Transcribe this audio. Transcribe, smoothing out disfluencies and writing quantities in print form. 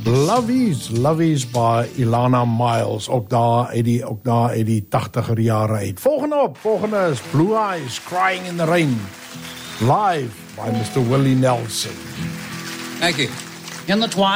Lovies by Ilana Miles, ook daar uit die 80er jare uit. Volgende is Blue Eyes, Crying in the Rain, live by Mr. Willie Nelson. Thank you. In the twilight.